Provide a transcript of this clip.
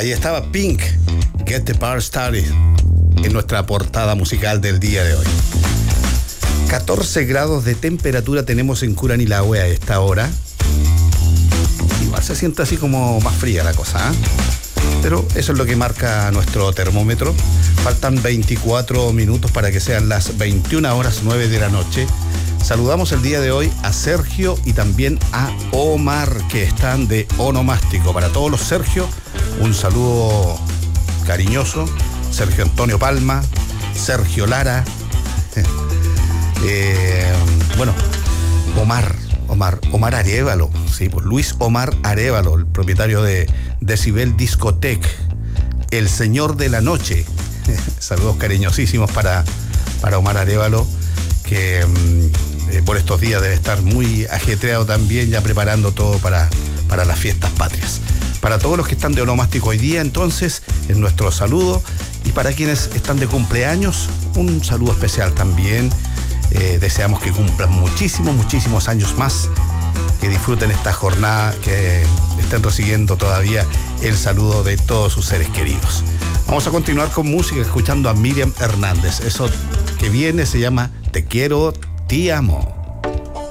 Ahí estaba Pink, Get the Party Started, en nuestra portada musical del día de hoy. 14 grados de temperatura tenemos en Curanilahue a esta hora. Igual se siente así como más fría la cosa, ¿eh? Pero eso es lo que marca nuestro termómetro. Faltan 24 minutos para que sean las 21:09 de la noche. Saludamos el día de hoy a Sergio y también a Omar, que están de onomástico. Para todos los Sergio, un saludo cariñoso. Sergio Antonio Palma, Sergio Lara, Omar Arévalo, sí, pues Luis Omar Arévalo, el propietario de Decibel Discotech, el señor de la noche. Saludos cariñosísimos para Omar Arévalo, que por estos días debe estar muy ajetreado también, ya preparando todo para las fiestas patrias. Para todos los que están de onomástico hoy día, entonces, es nuestro saludo. Y para quienes están de cumpleaños, un saludo especial también. Deseamos que cumplan muchísimos años más, que disfruten esta jornada, que estén recibiendo todavía el saludo de todos sus seres queridos. Vamos a continuar con música, escuchando a Miriam Hernández. Eso que viene se llama Te quiero, te amo.